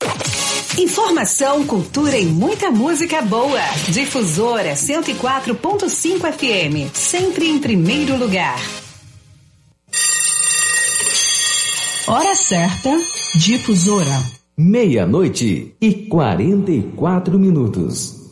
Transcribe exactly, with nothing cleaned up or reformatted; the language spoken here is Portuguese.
Informação, cultura e muita música boa. Difusora cento e quatro ponto cinco F M, sempre em primeiro lugar. Hora certa, Difusora. Meia-noite e quarenta e quatro minutos.